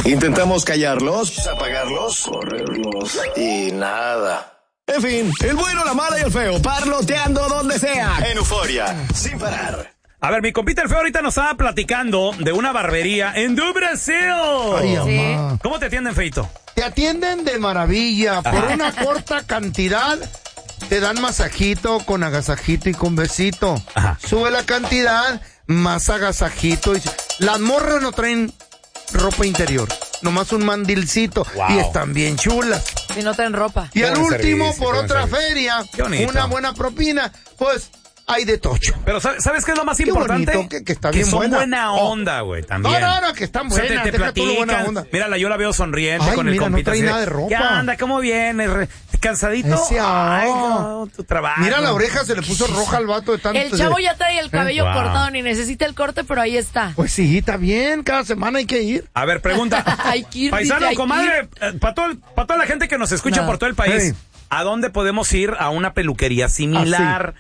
Intentamos callarlos, apagarlos, correrlos y nada. En fin, el bueno, la mala y el feo, parloteando donde sea. En Euforia, sin parar. A ver, mi compita el feo ahorita nos estaba platicando de una barbería en Do Brasil. Ay, ¿Sí? ¿Cómo te atienden, feito? Te atienden de maravilla. Por una corta cantidad te dan masajito con agasajito y con besito. Ajá. Sube la cantidad, más agasajito. Las morras no traen ropa interior, nomás un mandilcito. Wow. Y están bien chulas. Si no traen ropa. Y Qué al buen último, servicio, por qué buen otra servicio. feria, Qué bonito. una buena propina, pues hay de tocho. Pero ¿sabes qué es lo más Qué importante? bonito, que está bien son buena. onda, güey, también. No, que están O sea, buenas. te deja tú lo buena platican. onda. Mírala, yo la veo sonriente Ay, con el mira, no compita. trae así nada de ropa. ¿Qué anda? ¿Cómo vienes? ¿Cansadito? Ese, Ay, ah. no, tu trabajo. Mira la oreja, se le puso roja al vato de tanto. El chavo ya trae el cabello Wow. cortado, ni necesita el corte, pero ahí está. Pues sí, está bien, cada semana hay que ir. A ver, pregunta. Hay que ir, Paisano, dice, hay que comadre, para toda la gente que nos escucha No. por todo el país, Hey. ¿a dónde podemos ir a una peluquería similar?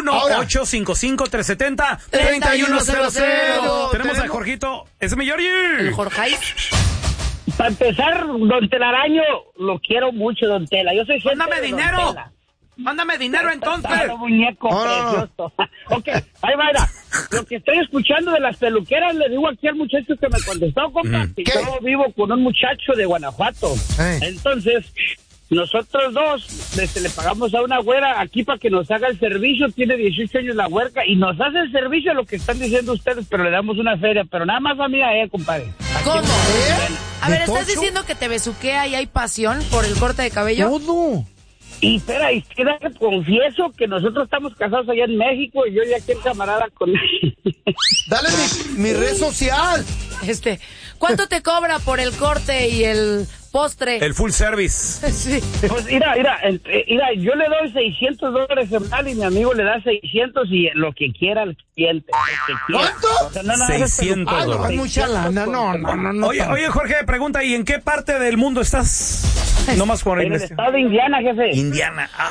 1-855-370-3100. Tenemos a Jorgito. ¡Es mi Georgie! El Jorge. Para empezar, don Telaraño, lo quiero mucho, don Tela. Yo soy gente ¡Mándame de don dinero! Tela. ¡Mándame dinero entonces! Claro, muñeco No. precioso. Ok, ahí va, mira. Lo que estoy escuchando de las peluqueras, le digo aquí al muchacho que me contestó, compa, que ¿Qué? yo vivo con un muchacho de Guanajuato. Entonces, nosotros dos le pagamos a una güera aquí para que nos haga el servicio. Tiene 18 años la huerca y nos hace el servicio, lo que están diciendo ustedes, pero le damos una feria. Pero nada más a mí, a ella, compadre. ¿Cómo? A ver, ¿De ¿estás tocho? diciendo que te besuquea y hay pasión por el corte de cabello? Todo. Y espera, y te confieso que nosotros estamos casados allá en México y yo ya aquí en camarada con él. Dale mi red social. ¿Cuánto te cobra por el corte y el postre? El full service. Sí. Pues mira, yo le doy $600 semanal y mi amigo le da 600 y lo que quiera el cliente. ¿Cuánto? O sea, no, 600 Ah, no, dólares. es mucha lana. No. Oye, Jorge, pregunta, ¿y en qué parte del mundo estás? No más por En el investigar. estado de Indiana, jefe. Indiana.